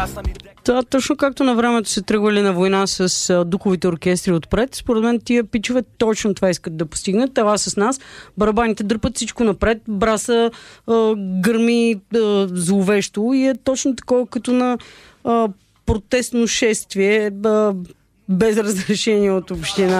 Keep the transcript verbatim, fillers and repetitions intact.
Това точно както на времето се тръгвали на война с а, духовите оркестри отпред. Според мен тия пичове точно това искат да постигнат. Това с нас. Барабаните дърпат всичко напред. Браса а, гърми а, зловещо и е точно такова като на а, протестно шествие а, без разрешение от община.